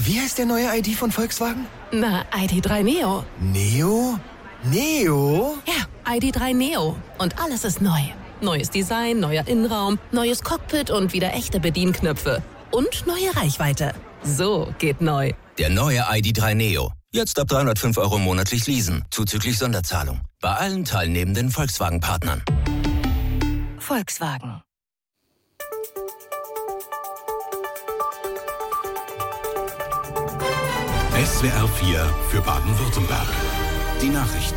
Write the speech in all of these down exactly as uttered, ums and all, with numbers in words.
Wie heißt der neue I D von Volkswagen? Na, I D drei Neo. Neo? Neo? Ja, I D drei Neo. Und alles ist neu. Neues Design, neuer Innenraum, neues Cockpit und wieder echte Bedienknöpfe. Und neue Reichweite. So geht neu. Der neue I D drei Neo. Jetzt ab dreihundertfünf Euro monatlich leasen, zuzüglich Sonderzahlung. Bei allen teilnehmenden Volkswagen-Partnern. Volkswagen. S W R vier für Baden-Württemberg. Die Nachrichten.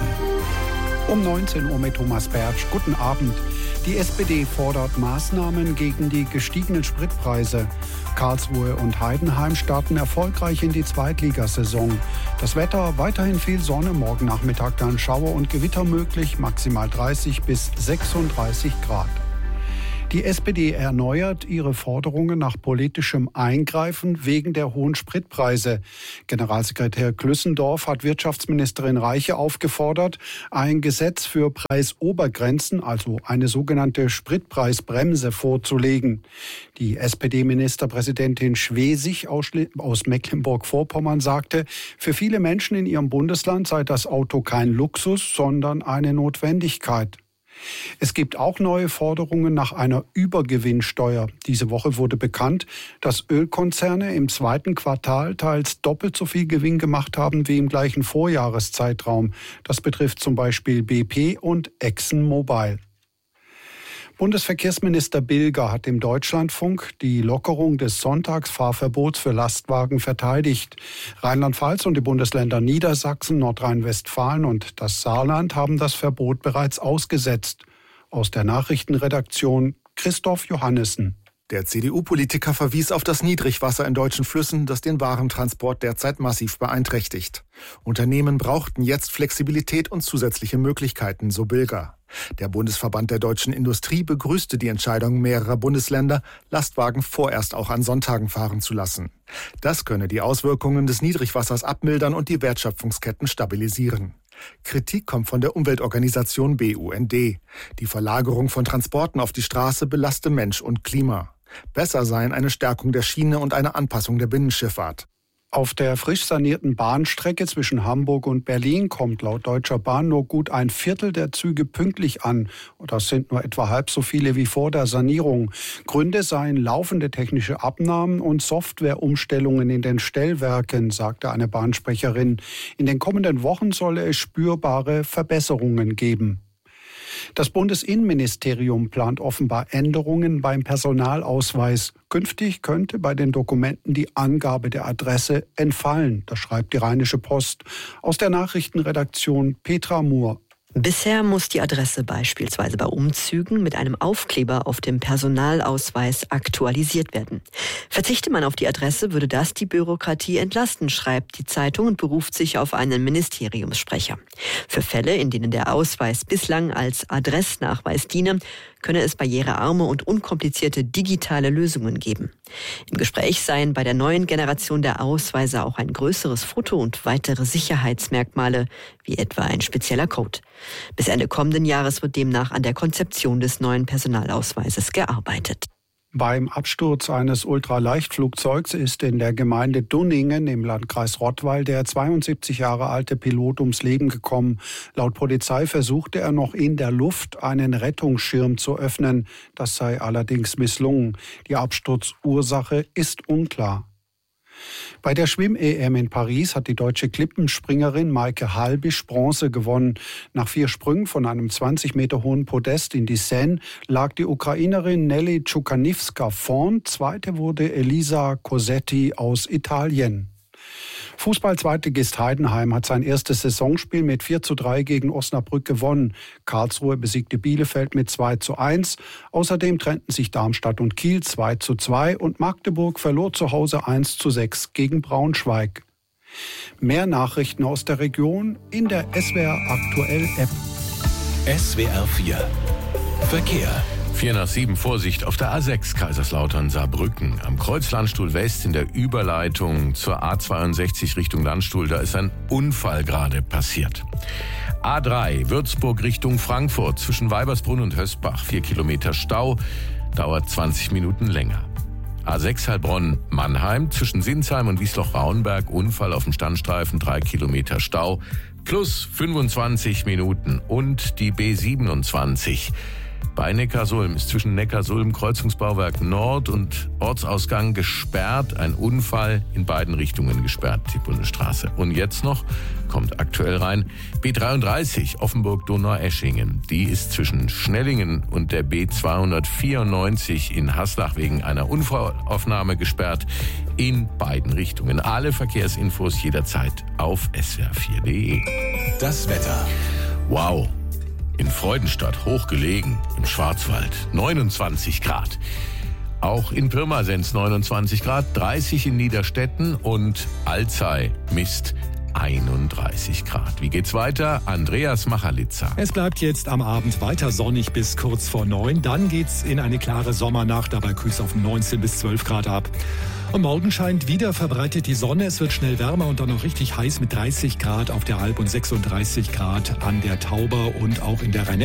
Um neunzehn Uhr mit Thomas Bertsch. Guten Abend. Die S P D fordert Maßnahmen gegen die gestiegenen Spritpreise. Karlsruhe und Heidenheim starten erfolgreich in die Zweitligasaison. Das Wetter, weiterhin viel Sonne, morgen Nachmittag dann Schauer und Gewitter möglich, maximal dreißig bis sechsunddreißig Grad. Die S P D erneuert ihre Forderungen nach politischem Eingreifen wegen der hohen Spritpreise. Generalsekretär Klüssendorf hat Wirtschaftsministerin Reiche aufgefordert, ein Gesetz für Preisobergrenzen, also eine sogenannte Spritpreisbremse, vorzulegen. Die S P D-Ministerpräsidentin Schwesig aus Mecklenburg-Vorpommern sagte, für viele Menschen in ihrem Bundesland sei das Auto kein Luxus, sondern eine Notwendigkeit. Es gibt auch neue Forderungen nach einer Übergewinnsteuer. Diese Woche wurde bekannt, dass Ölkonzerne im zweiten Quartal teils doppelt so viel Gewinn gemacht haben wie im gleichen Vorjahreszeitraum. Das betrifft zum Beispiel B P und ExxonMobil. Bundesverkehrsminister Bilger hat im Deutschlandfunk die Lockerung des Sonntagsfahrverbots für Lastwagen verteidigt. Rheinland-Pfalz und die Bundesländer Niedersachsen, Nordrhein-Westfalen und das Saarland haben das Verbot bereits ausgesetzt. Aus der Nachrichtenredaktion Christoph Johannessen. Der C D U-Politiker verwies auf das Niedrigwasser in deutschen Flüssen, das den Warentransport derzeit massiv beeinträchtigt. Unternehmen brauchten jetzt Flexibilität und zusätzliche Möglichkeiten, so Bilger. Der Bundesverband der deutschen Industrie begrüßte die Entscheidung mehrerer Bundesländer, Lastwagen vorerst auch an Sonntagen fahren zu lassen. Das könne die Auswirkungen des Niedrigwassers abmildern und die Wertschöpfungsketten stabilisieren. Kritik kommt von der Umweltorganisation B U N D. Die Verlagerung von Transporten auf die Straße belaste Mensch und Klima. Besser seien eine Stärkung der Schiene und eine Anpassung der Binnenschifffahrt. Auf der frisch sanierten Bahnstrecke zwischen Hamburg und Berlin kommt laut Deutscher Bahn nur gut ein Viertel der Züge pünktlich an. Das sind nur etwa halb so viele wie vor der Sanierung. Gründe seien laufende technische Abnahmen und Softwareumstellungen in den Stellwerken, sagte eine Bahnsprecherin. In den kommenden Wochen solle es spürbare Verbesserungen geben. Das Bundesinnenministerium plant offenbar Änderungen beim Personalausweis. Künftig könnte bei den Dokumenten die Angabe der Adresse entfallen. Das schreibt die Rheinische Post. Aus der Nachrichtenredaktion Petra Mohr. Bisher muss die Adresse beispielsweise bei Umzügen mit einem Aufkleber auf dem Personalausweis aktualisiert werden. Verzichte man auf die Adresse, würde das die Bürokratie entlasten, schreibt die Zeitung und beruft sich auf einen Ministeriumssprecher. Für Fälle, in denen der Ausweis bislang als Adressnachweis diene, könne es barrierearme und unkomplizierte digitale Lösungen geben. Im Gespräch seien bei der neuen Generation der Ausweise auch ein größeres Foto und weitere Sicherheitsmerkmale, wie etwa ein spezieller Code. Bis Ende kommenden Jahres wird demnach an der Konzeption des neuen Personalausweises gearbeitet. Beim Absturz eines Ultraleichtflugzeugs ist in der Gemeinde Dunningen im Landkreis Rottweil der zweiundsiebzig Jahre alte Pilot ums Leben gekommen. Laut Polizei versuchte er noch in der Luft einen Rettungsschirm zu öffnen. Das sei allerdings misslungen. Die Absturzursache ist unklar. Bei der Schwimm-E M in Paris hat die deutsche Klippenspringerin Maike Halbisch Bronze gewonnen. Nach vier Sprüngen von einem zwanzig Meter hohen Podest in die Seine lag die Ukrainerin Nelly Czukaniwska vorn. Zweite wurde Elisa Cosetti aus Italien. Fußball-Zweitligist Heidenheim hat sein erstes Saisonspiel mit vier zu drei gegen Osnabrück gewonnen. Karlsruhe besiegte Bielefeld mit zwei zu eins. Außerdem trennten sich Darmstadt und Kiel zwei zu zwei und Magdeburg verlor zu Hause eins zu sechs gegen Braunschweig. Mehr Nachrichten aus der Region in der S W R Aktuell App. S W R vier Verkehr. vier nach sieben, Vorsicht auf der A sechs Kaiserslautern-Saarbrücken. Am Kreuz Landstuhl West in der Überleitung zur A zweiundsechzig Richtung Landstuhl, da ist ein Unfall gerade passiert. A drei Würzburg Richtung Frankfurt zwischen Weibersbrunn und Hösbach, vier Kilometer Stau, dauert zwanzig Minuten länger. A sechs Heilbronn-Mannheim zwischen Sinsheim und Wiesloch-Rauenberg. Unfall auf dem Standstreifen, drei Kilometer Stau. Plus fünfundzwanzig Minuten. Und die B siebenundzwanzig bei Neckarsulm ist zwischen Neckarsulm, Kreuzungsbauwerk Nord und Ortsausgang gesperrt. Ein Unfall in beiden Richtungen gesperrt, die Bundesstraße. Und jetzt noch, kommt aktuell rein, B dreiunddreißig Offenburg-Donaueschingen. Die ist zwischen Schnellingen und der B zweihundertvierundneunzig in Haslach wegen einer Unfallaufnahme gesperrt. In beiden Richtungen. Alle Verkehrsinfos jederzeit auf S W R vier punkt de. Das Wetter. Wow. In Freudenstadt, hochgelegen, im Schwarzwald, neunundzwanzig Grad. Auch in Pirmasens neunundzwanzig Grad, dreißig in Niederstetten und Alzey misst einunddreißig Grad. Wie geht's weiter? Andreas Machalitza. Es bleibt jetzt am Abend weiter sonnig bis kurz vor neun. Dann geht's in eine klare Sommernacht. Dabei kühlt es auf neunzehn bis zwölf Grad ab. Und morgen scheint wieder verbreitet die Sonne. Es wird schnell wärmer und dann noch richtig heiß mit dreißig Grad auf der Alp und sechsunddreißig Grad an der Tauber und auch in der Rhein